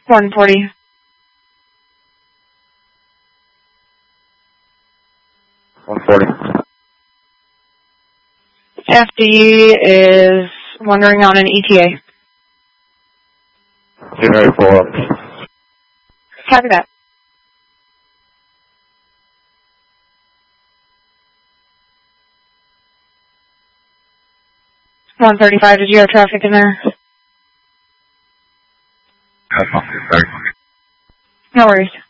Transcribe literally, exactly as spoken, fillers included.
one forty. one forty. F D is wandering on an E T A. Getting ready to pull up. Copy that. one thirty-five, did you have traffic in there? That's not too sorry. No worries.